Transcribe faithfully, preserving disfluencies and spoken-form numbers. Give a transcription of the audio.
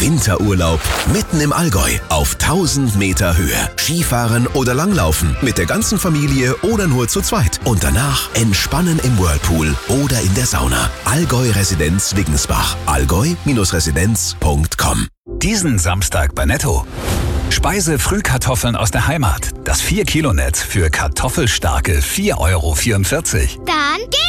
Winterurlaub mitten im Allgäu auf tausend Meter Höhe. Skifahren oder Langlaufen mit der ganzen Familie oder nur zu zweit. Und danach entspannen im Whirlpool oder in der Sauna. Allgäu Residenz Wiggensbach. allgäu Residenz punkt com. Diesen Samstag bei Netto. Speise-Frühkartoffeln aus der Heimat. Das vier Kilo Netz für kartoffelstarke vier Euro vierundvierzig. Dann